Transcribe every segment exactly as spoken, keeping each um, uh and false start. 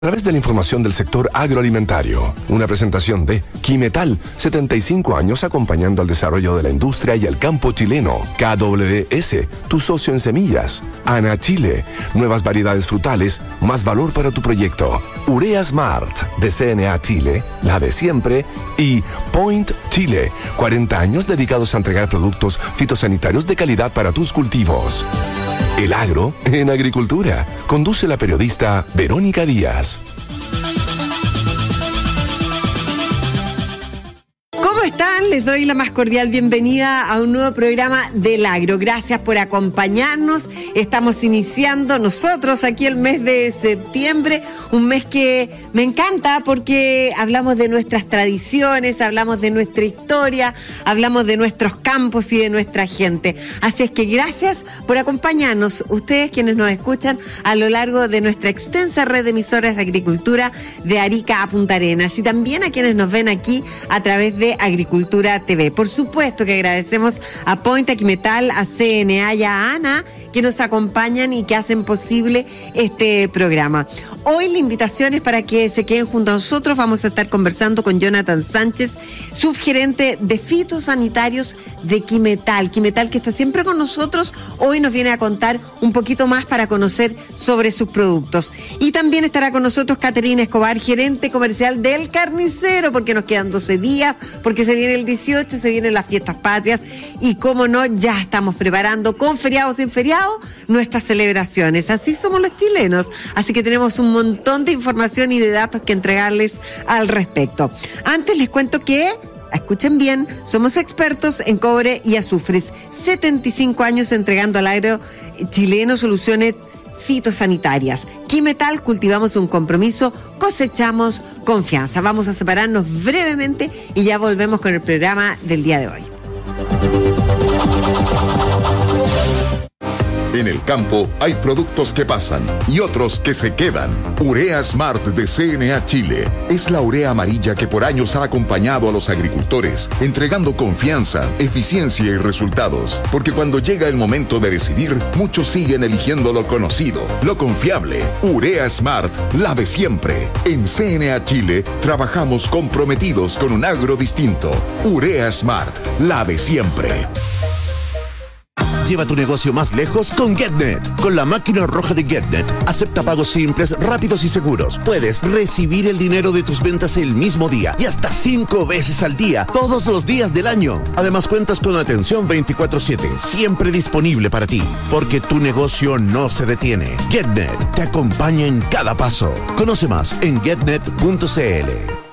A través de la información del sector agroalimentario, una presentación de Quimetal, setenta y cinco años acompañando al desarrollo de la industria y el campo chileno. K W S, tu socio en semillas. Ana Chile, nuevas variedades frutales, más valor para tu proyecto. Urea Smart, de C N A Chile, la de siempre. Y Point Chile, cuarenta años dedicados a entregar productos fitosanitarios de calidad para tus cultivos. El agro en agricultura. Conduce la periodista Verónica Díaz. ¿Cómo están? Les doy la más cordial bienvenida a un nuevo programa del agro. Gracias por acompañarnos. Estamos iniciando nosotros aquí el mes de septiembre, un mes que me encanta porque hablamos de nuestras tradiciones, hablamos de nuestra historia, hablamos de nuestros campos y de nuestra gente. Así es que gracias por acompañarnos, ustedes quienes nos escuchan a lo largo de nuestra extensa red de emisoras de agricultura de Arica a Punta Arenas, y también a quienes nos ven aquí a través de Agricultura T V. Por supuesto que agradecemos a Point, a Quimetal, a C N A y a Ana, que nos acompañan y que hacen posible este programa. Hoy la invitación es para que se queden junto a nosotros. Vamos a estar conversando con Jonathan Sánchez, subgerente de fitosanitarios de Quimetal. Quimetal, que está siempre con nosotros, hoy nos viene a contar un poquito más para conocer sobre sus productos. Y también estará con nosotros Caterina Escobar, gerente comercial del Carnicero, porque nos quedan doce días, porque se viene el dieciocho, se vienen las fiestas patrias y, cómo no, ya estamos preparando con feriados sin feriados nuestras celebraciones. Así somos los chilenos, así que tenemos un montón de información y de datos que entregarles al respecto. Antes les cuento que, escuchen bien, somos expertos en cobre y azufres, setenta y cinco años entregando al agro chileno soluciones fitosanitarias. Quimetal, cultivamos un compromiso, cosechamos confianza. Vamos a separarnos brevemente y ya volvemos con el programa del día de hoy. En el campo hay productos que pasan y otros que se quedan. Urea Smart de C N A Chile es la urea amarilla que por años ha acompañado a los agricultores, entregando confianza, eficiencia y resultados. Porque cuando llega el momento de decidir, muchos siguen eligiendo lo conocido, lo confiable. Urea Smart, la de siempre. En C N A Chile trabajamos comprometidos con un agro distinto. Urea Smart, la de siempre. Lleva tu negocio más lejos con GetNet. Con la máquina roja de GetNet, acepta pagos simples, rápidos y seguros. Puedes recibir el dinero de tus ventas el mismo día y hasta cinco veces al día, todos los días del año. Además, cuentas con atención veinticuatro siete, siempre disponible para ti, porque tu negocio no se detiene. GetNet te acompaña en cada paso. Conoce más en getnet punto c l.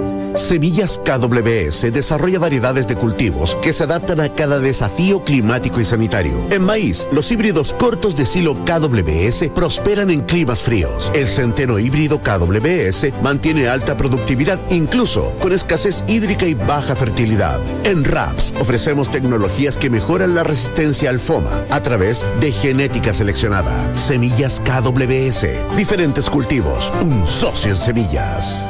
Semillas K W S desarrolla variedades de cultivos que se adaptan a cada desafío climático y sanitario. En maíz, los híbridos cortos de silo K W S prosperan en climas fríos. El centeno híbrido K W S mantiene alta productividad, incluso con escasez hídrica y baja fertilidad. En Raps, ofrecemos tecnologías que mejoran la resistencia al FOMA a través de genética seleccionada. Semillas K W S, diferentes cultivos, un socio en semillas.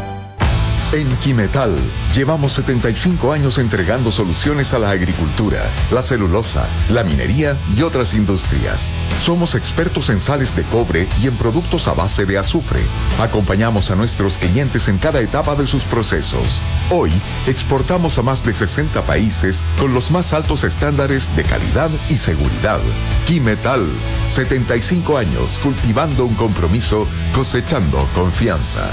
En Quimetal llevamos setenta y cinco años entregando soluciones a la agricultura, la celulosa, la minería y otras industrias. Somos expertos en sales de cobre y en productos a base de azufre. Acompañamos a nuestros clientes en cada etapa de sus procesos. Hoy exportamos a más de sesenta países con los más altos estándares de calidad y seguridad. Quimetal, setenta y cinco años cultivando un compromiso, cosechando confianza.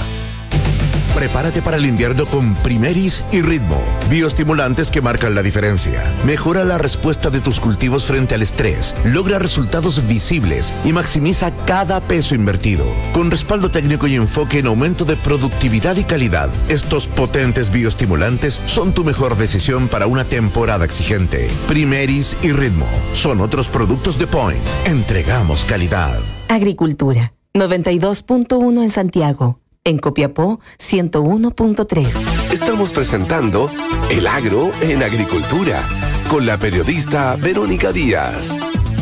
Prepárate para el invierno con Primeris y Ritmo, bioestimulantes que marcan la diferencia. Mejora la respuesta de tus cultivos frente al estrés, logra resultados visibles y maximiza cada peso invertido. Con respaldo técnico y enfoque en aumento de productividad y calidad, estos potentes bioestimulantes son tu mejor decisión para una temporada exigente. Primeris y Ritmo son otros productos de Point. Entregamos calidad. Agricultura, noventa y dos punto uno en Santiago. En Copiapó, ciento uno punto tres. Estamos presentando El Agro en Agricultura con la periodista Verónica Díaz.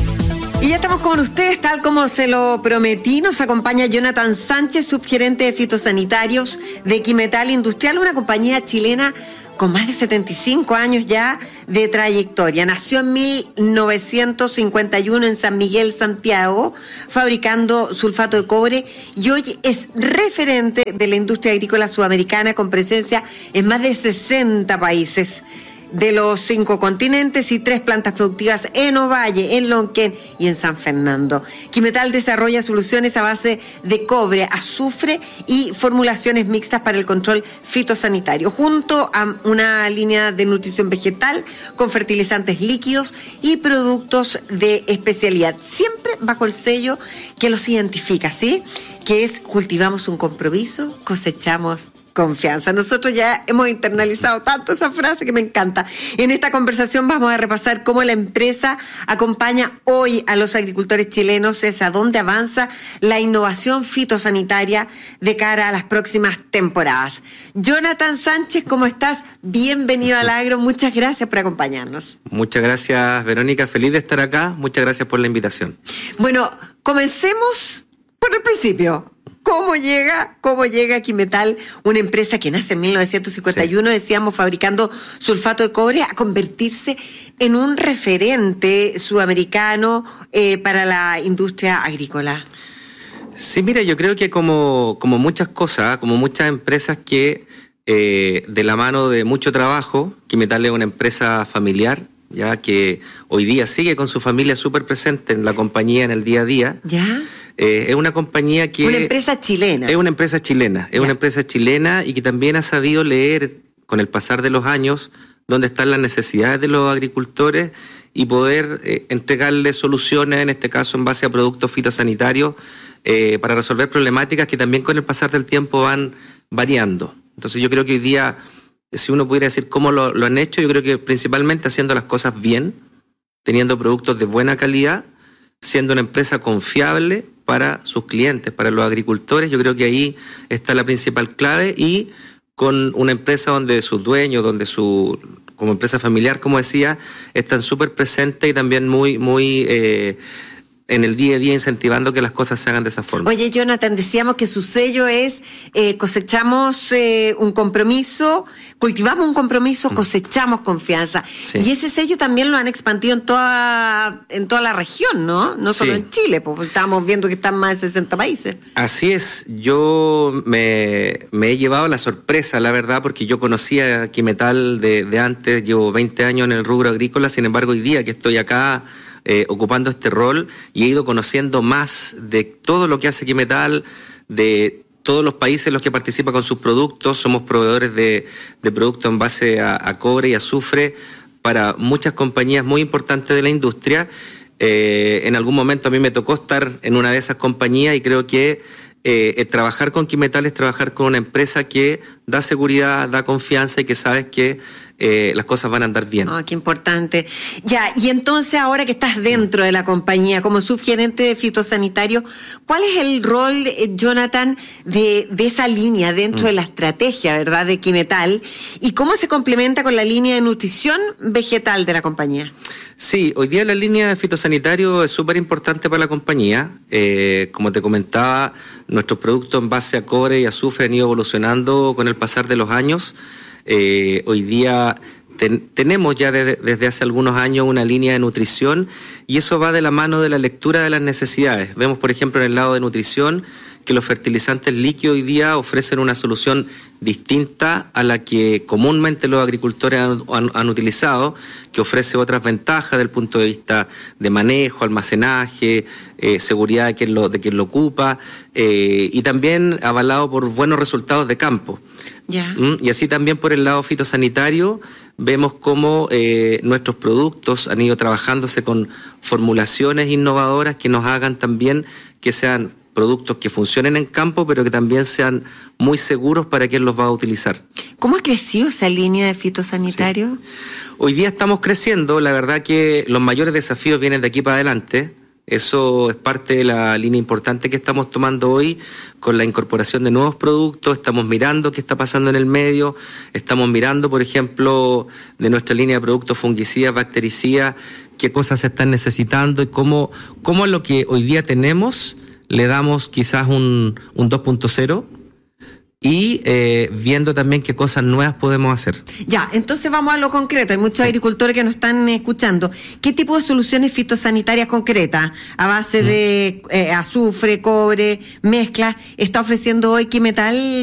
Y ya estamos con ustedes, tal como se lo prometí. Nos acompaña Jonathan Sánchez, subgerente de fitosanitarios de Quimetal Industrial, una compañía chilena con más de setenta y cinco años ya de trayectoria. Nació en mil novecientos cincuenta y uno en San Miguel, Santiago, fabricando sulfato de cobre, y hoy es referente de la industria agrícola sudamericana con presencia en más de sesenta países de los cinco continentes y tres plantas productivas en Ovalle, en Lonquén y en San Fernando. Quimetal desarrolla soluciones a base de cobre, azufre y formulaciones mixtas para el control fitosanitario, junto a una línea de nutrición vegetal con fertilizantes líquidos y productos de especialidad, siempre bajo el sello que los identifica, ¿sí? Que es: cultivamos un compromiso, cosechamos confianza. Nosotros ya hemos internalizado tanto esa frase que me encanta. En esta conversación vamos a repasar cómo la empresa acompaña hoy a los agricultores chilenos, es a dónde avanza la innovación fitosanitaria de cara a las próximas temporadas. Jonathan Sánchez, ¿cómo estás? Bienvenido al Agro, muchas gracias por acompañarnos. Muchas gracias, Verónica, feliz de estar acá, muchas gracias por la invitación. Bueno, comencemos por el principio. ¿Cómo llega, cómo llega Quimetal, una empresa que nace en mil novecientos cincuenta y uno, sí, decíamos, fabricando sulfato de cobre, a convertirse en un referente sudamericano eh, para la industria agrícola? Sí, mira, yo creo que como, como muchas cosas, como muchas empresas que eh, de la mano de mucho trabajo, Quimetal es una empresa familiar, ya que hoy día sigue con su familia súper presente en la compañía en el día a día. ¿Ya? Eh, es una compañía que... Una empresa chilena. Es una empresa chilena, es ya. una empresa chilena y que también ha sabido leer con el pasar de los años dónde están las necesidades de los agricultores y poder eh, entregarles soluciones, en este caso en base a productos fitosanitarios, eh, para resolver problemáticas que también con el pasar del tiempo van variando. Entonces yo creo que hoy día, si uno pudiera decir cómo lo, lo han hecho, yo creo que principalmente haciendo las cosas bien, teniendo productos de buena calidad, siendo una empresa confiable para sus clientes, para los agricultores. Yo creo que ahí está la principal clave, y con una empresa donde sus dueños, donde su, como empresa familiar, como decía, están súper presentes y también muy, muy eh, en el día a día incentivando que las cosas se hagan de esa forma. Oye, Jonathan, decíamos que su sello es eh, cosechamos eh, un compromiso, cultivamos un compromiso, cosechamos confianza. Sí. Y ese sello también lo han expandido en toda en toda la región, ¿no? No solo sí. en Chile, porque estamos viendo que están más de sesenta países. Así es. Yo me, me he llevado la sorpresa, la verdad, porque yo conocía a Quimetal de, de antes, llevo veinte años en el rubro agrícola, sin embargo, hoy día que estoy acá Eh, ocupando este rol, y he ido conociendo más de todo lo que hace Quimetal, de todos los países en los que participa con sus productos. Somos proveedores de, de productos en base a, a cobre y azufre para muchas compañías muy importantes de la industria. Eh, en algún momento a mí me tocó estar en una de esas compañías, y creo que eh, eh, trabajar con Quimetal es trabajar con una empresa que da seguridad, da confianza y que sabes que Eh, las cosas van a andar bien. Oh, qué importante. Ya, y entonces ahora que estás dentro de la compañía como subgerente de fitosanitario, ¿cuál es el rol, eh, Jonathan, de, de esa línea dentro mm. de la estrategia, verdad, de Quimetal? ¿Y cómo se complementa con la línea de nutrición vegetal de la compañía? Sí, hoy día la línea de fitosanitario es súper importante para la compañía. Eh, como te comentaba, nuestros productos en base a cobre y azufre han ido evolucionando con el pasar de los años. Eh, hoy día ten, tenemos ya de, desde hace algunos años una línea de nutrición, y eso va de la mano de la lectura de las necesidades. Vemos, por ejemplo, en el lado de nutrición, que los fertilizantes líquidos hoy día ofrecen una solución distinta a la que comúnmente los agricultores han, han, han utilizado, que ofrece otras ventajas desde el punto de vista de manejo, almacenaje, eh, seguridad de quien lo, de quien lo ocupa, eh, y también avalado por buenos resultados de campo. Yeah. ¿Mm? Y así también por el lado fitosanitario vemos cómo eh, nuestros productos han ido trabajándose con formulaciones innovadoras que nos hagan también que sean productos que funcionen en campo, pero que también sean muy seguros para quien los va a utilizar. ¿Cómo ha crecido esa línea de fitosanitario? Sí. Hoy día estamos creciendo, la verdad que los mayores desafíos vienen de aquí para adelante. Eso es parte de la línea importante que estamos tomando hoy con la incorporación de nuevos productos. Estamos mirando qué está pasando en el medio, estamos mirando, por ejemplo, de nuestra línea de productos fungicidas, bactericidas, qué cosas se están necesitando y cómo, cómo a lo que hoy día tenemos le damos quizás un, un dos punto cero y eh, viendo también qué cosas nuevas podemos hacer. Ya, entonces vamos a lo concreto. Hay muchos agricultores que nos están escuchando. ¿Qué tipo de soluciones fitosanitarias concretas, a base de eh, azufre, cobre, mezcla, está ofreciendo hoy Quimetal